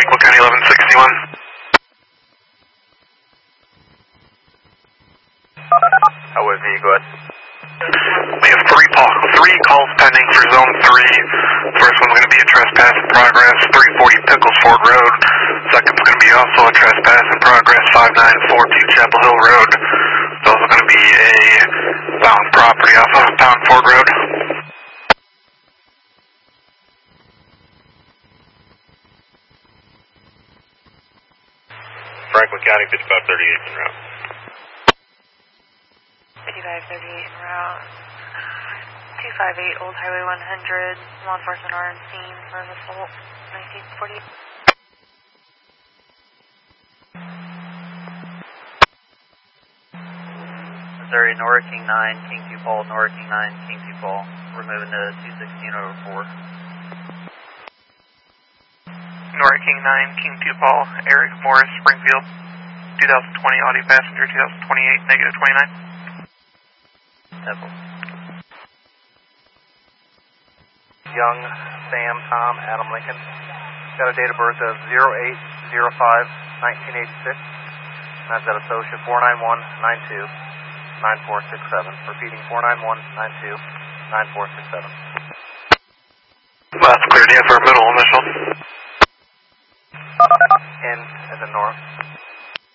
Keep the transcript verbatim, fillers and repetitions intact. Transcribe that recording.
Lakewood County eleven sixty-one. How with you, go ahead. We have three, three calls pending for Zone three. First one's going to be a trespass in progress, three forty Pickles Ford Road. Second's going to be also a trespass in progress, five nine four two Chapel Hill Road. It's also going to be a bound property off of Pound Ford Road. Franklin County, fifty-five thirty-eight en route. fifty-five thirty-eight en route. two five eight Old Highway one hundred. Law enforcement are on scene for an assault. nineteen forty. Missouri, Nora King nine, King two Paul, Nora King nine, King two Paul. We're moving to two sixteen over four. Nora King nine, King two Paul, Eric Morris, Springfield, twenty twenty Audi passenger, twenty twenty-eight, negative twenty-nine. Temple. Young, Sam, Tom, Adam Lincoln. Got a date of birth of zero eight zero five nineteen eighty-six. That's at Associa four nine one nine two nine four six seven. Repeating four nine one nine two nine four six seven. That's clear. Do you have our middle initial? N as in North.